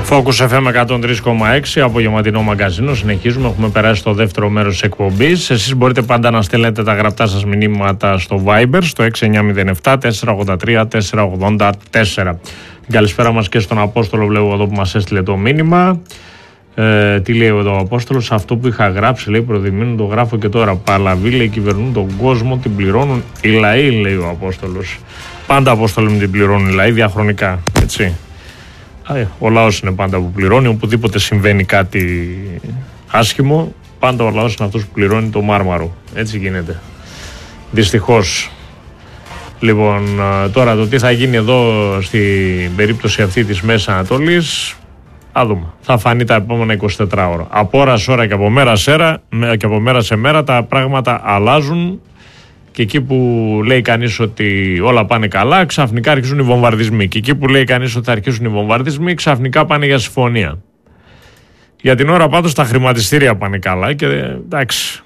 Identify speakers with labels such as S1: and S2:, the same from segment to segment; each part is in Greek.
S1: Focus FM 103,6, απογευματινό μαγκαζίνο. Συνεχίζουμε. Έχουμε περάσει στο δεύτερο μέρος της εκπομπής. Εσείς μπορείτε πάντα να στέλνετε τα γραπτά σας μηνύματα στο Viber, στο 6907 483 484. Καλησπέρα μας και στον Απόστολο, βλέπω εδώ που μας έστειλε το μήνυμα. Τι λέει εδώ ο Απόστολος? Αυτό που είχα γράψει, λέει, προδημήνουν, το γράφω και τώρα. Παλαβή, λέει, κυβερνούν τον κόσμο, την πληρώνουν οι λαοί, λέει ο Απόστολος. Πάντα, Απόστολο, μου την πληρώνουν οι λαοί διαχρονικά, έτσι. Ο λαός είναι πάντα που πληρώνει. Οπουδήποτε συμβαίνει κάτι άσχημο, πάντα ο λαός είναι αυτός που πληρώνει το μάρμαρο. Έτσι γίνεται. Δυστυχώς. Λοιπόν, τώρα το τι θα γίνει εδώ στην περίπτωση αυτή της Μέσης Ανατολής, θα δούμε. Θα φανεί τα επόμενα 24 ώρα. Από ώρα σε ώρα και από μέρα σε μέρα τα πράγματα αλλάζουν. Και εκεί που λέει κανείς ότι όλα πάνε καλά, ξαφνικά αρχίζουν οι βομβαρδισμοί. Και εκεί που λέει κανείς ότι θα αρχίσουν οι βομβαρδισμοί, ξαφνικά πάνε για συμφωνία. Για την ώρα πάντως τα χρηματιστήρια πάνε καλά και εντάξει.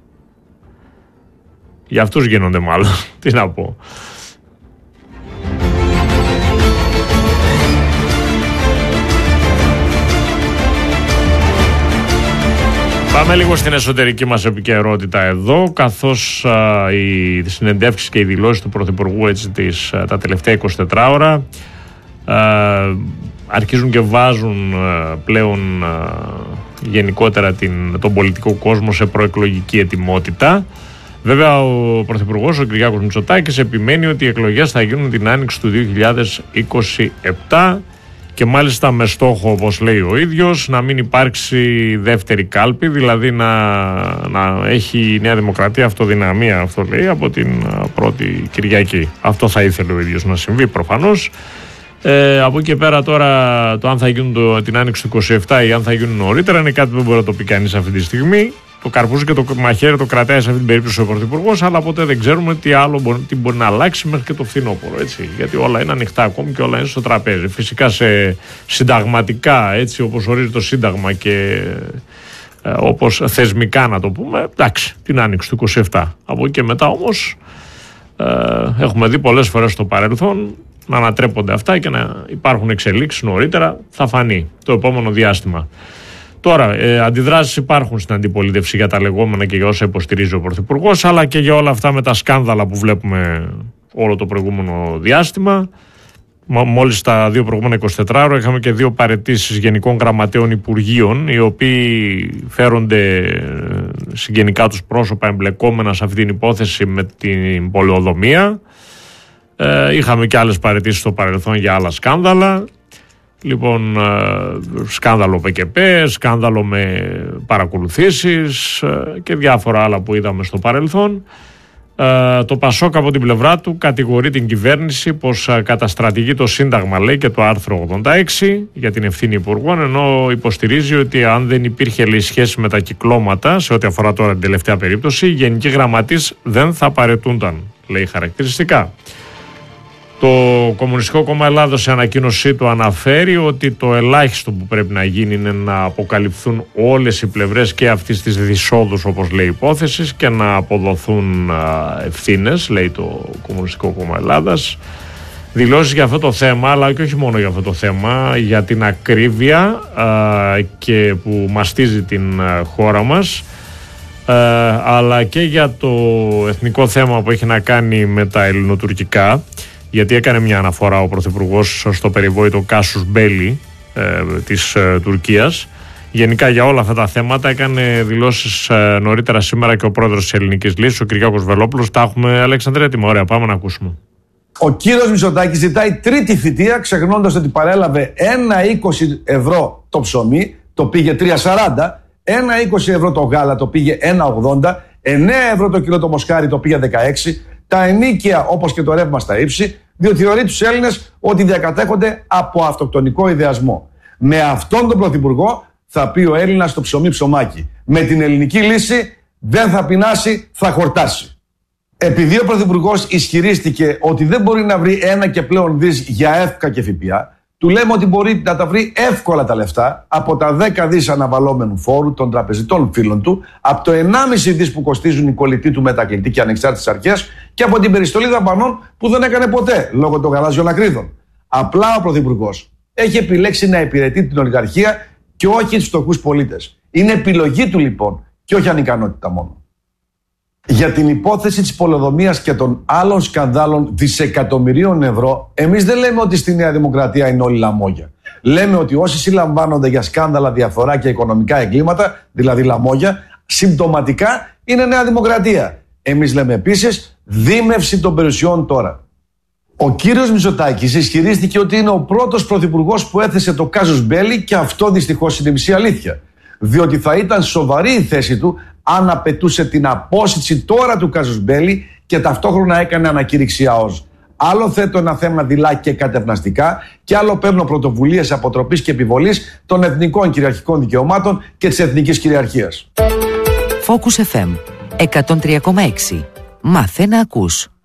S1: Για αυτούς γίνονται μάλλον. Τι να πω. Πάμε λίγο στην εσωτερική μας επικαιρότητα εδώ, καθώς οι συνεντεύξεις και οι δηλώσεις του Πρωθυπουργού τα τελευταία 24 ώρα αρχίζουν και βάζουν πλέον γενικότερα τον πολιτικό κόσμο σε προεκλογική ετοιμότητα. Βέβαια ο Πρωθυπουργός, ο Κυριάκος Μητσοτάκης, επιμένει ότι οι εκλογές θα γίνουν την άνοιξη του 2027 και μάλιστα με στόχο, όπως λέει ο ίδιος, να μην υπάρξει δεύτερη κάλπη, δηλαδή να έχει η Νέα Δημοκρατία αυτοδυναμία, αυτό λέει, από την πρώτη Κυριακή. Αυτό θα ήθελε ο ίδιος να συμβεί προφανώς. Από εκεί και πέρα τώρα το αν θα γίνουν την άνοιξη του 27 ή αν θα γίνουν νωρίτερα είναι κάτι που δεν μπορεί να το πει κανείς αυτή τη στιγμή. Το καρπούζι και το μαχαίρι το κρατάει σε αυτή την περίπτωση ο Πρωθυπουργός, αλλά ποτέ δεν ξέρουμε τι μπορεί να αλλάξει μέχρι και το φθινόπωρο. Έτσι. Γιατί όλα είναι ανοιχτά ακόμη και όλα είναι στο τραπέζι. Φυσικά σε συνταγματικά, έτσι όπως ορίζει το Σύνταγμα και όπως θεσμικά να το πούμε, εντάξει, την άνοιξη του 27. Από εκεί και μετά όμως έχουμε δει πολλές φορές στο παρελθόν να ανατρέπονται αυτά και να υπάρχουν εξελίξεις νωρίτερα. Θα φανεί το επόμενο διάστημα. Τώρα, αντιδράσεις υπάρχουν στην αντιπολίτευση για τα λεγόμενα και για όσα υποστηρίζει ο Πρωθυπουργός, αλλά και για όλα αυτά με τα σκάνδαλα που βλέπουμε όλο το προηγούμενο διάστημα. Μόλις τα δύο προηγούμενα 24 ώρα είχαμε και δύο παραιτήσεις γενικών γραμματέων υπουργείων, οι οποίοι φέρονται συγγενικά τους πρόσωπα εμπλεκόμενα σε αυτή την υπόθεση με την πολεοδομία. Είχαμε και άλλες παραιτήσεις στο παρελθόν για άλλα σκάνδαλα. Λοιπόν, σκάνδαλο ΠΚΠ, σκάνδαλο με παρακολουθήσεις και διάφορα άλλα που είδαμε στο παρελθόν. Το Πασόκ από την πλευρά του κατηγορεί την κυβέρνηση πως καταστρατηγεί το Σύνταγμα, λέει, και το άρθρο 86 για την ευθύνη υπουργών, ενώ υποστηρίζει ότι αν δεν υπήρχε, λέει, σχέση με τα κυκλώματα, σε ό,τι αφορά τώρα την τελευταία περίπτωση, οι γενικοί γραμματείς δεν θα παραιτούνταν, λέει χαρακτηριστικά. Το Κομμουνιστικό Κόμμα Ελλάδος σε ανακοίνωσή του αναφέρει ότι το ελάχιστο που πρέπει να γίνει είναι να αποκαλυφθούν όλες οι πλευρές και αυτής της δυσόδους, όπως λέει, υπόθεσης και να αποδοθούν ευθύνες, λέει το Κομμουνιστικό Κόμμα Ελλάδας. Δηλώσεις για αυτό το θέμα, αλλά και όχι μόνο για αυτό το θέμα, για την ακρίβεια και που μαστίζει την χώρα μας, αλλά και για το εθνικό θέμα που έχει να κάνει με τα ελληνοτουρκικά. Γιατί έκανε μια αναφορά ο Πρωθυπουργός στο περιβόητο κάσους μπέλι της Τουρκίας. Γενικά για όλα αυτά τα θέματα έκανε δηλώσεις νωρίτερα σήμερα και ο πρόεδρος της Ελληνικής Λύσης, ο Κυριάκος Βελόπουλος. Τα έχουμε, Αλέξανδρε, έτοιμα. Ωραία, πάμε να ακούσουμε.
S2: Ο κύριος Μητσοτάκης ζητάει τρίτη θητεία, ξεχνώντας ότι παρέλαβε 1,20 ευρώ το ψωμί, το πήγε 3,40, 1,20 ευρώ το γάλα, το πήγε 1,80, 9 ευρώ το κιλό το μοσχάρι, το πήγε 16. Τα ενίκια, όπως και το ρεύμα στα ύψη, διότι θεωρεί τους Έλληνες ότι διακατέχονται από αυτοκτονικό ιδεασμό. Με αυτόν τον Πρωθυπουργό θα πει ο Έλληνας το ψωμί ψωμάκι. Με την Ελληνική Λύση δεν θα πεινάσει, θα χορτάσει. Επειδή ο Πρωθυπουργός ισχυρίστηκε ότι δεν μπορεί να βρει ένα και πλέον δις για ΕΦΚΑ και ΦΠΑ, του λέμε ότι μπορεί να τα βρει εύκολα τα λεφτά από τα 10 δις αναβαλώμενου φόρου των τραπεζιτών φίλων του, από το 1,5 δις που κοστίζουν οι κολλητοί του μετακλητοί και ανεξάρτητες αρχές και από την περιστολή δαπανών που δεν έκανε ποτέ λόγω των γαλάζιων ακρίδων. Απλά ο Πρωθυπουργός έχει επιλέξει να υπηρετεί την ολιγαρχία και όχι τους φτωχούς πολίτες. Είναι επιλογή του λοιπόν και όχι ανικανότητα μόνο. Για την υπόθεση της πολεοδομίας και των άλλων σκανδάλων δισεκατομμυρίων ευρώ, εμείς δεν λέμε ότι στη Νέα Δημοκρατία είναι όλοι λαμόγια. Λέμε ότι όσοι συλλαμβάνονται για σκάνδαλα, διαφθορά και οικονομικά εγκλήματα, δηλαδή λαμόγια, συμπτωματικά είναι Νέα Δημοκρατία. Εμείς λέμε επίσης δίμευση των περιουσιών τώρα. Ο κύριος Μητσοτάκης ισχυρίστηκε ότι είναι ο πρώτος πρωθυπουργός που έθεσε το κάζους μπέλι και αυτό δυστυχώς είναι μισή αλήθεια. Διότι θα ήταν σοβαρή η θέση του αν απαιτούσε την απόσυρση τώρα του κάζους μπέλι και ταυτόχρονα έκανε ανακήρυξη ΑΟΣ. Άλλο θέτω ένα θέμα δειλά και κατευναστικά και άλλο παίρνω πρωτοβουλίες αποτροπής και επιβολής των εθνικών κυριαρχικών δικαιωμάτων και της εθνικής κυριαρχίας.
S3: Focus FM 103,6. Μάθε να ακούς.